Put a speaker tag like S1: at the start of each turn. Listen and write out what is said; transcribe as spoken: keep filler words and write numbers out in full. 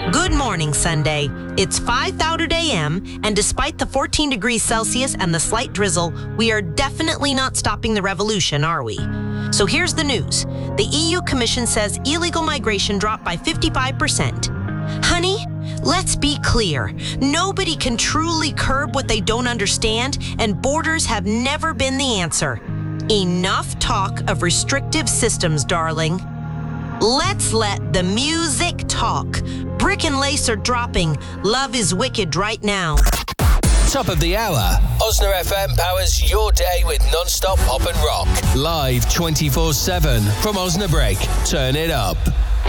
S1: Good morning, Sunday. It's five thirty a.m., and despite the fourteen degrees Celsius and the slight drizzle, we are definitely not stopping the revolution, are we? So here's the news. The E U Commission says illegal migration dropped by fifty-five percent. Honey, let's be clear. Nobody can truly curb what they don't understand, and borders have never been the answer. Enough talk of restrictive systems, darling. Let's let the music talk. Brick and lace are dropping. Love is wicked right now.
S2: Top of the hour. Osna F M powers your day with non-stop pop and rock. Live twenty-four seven from Osnabrück. Turn it up.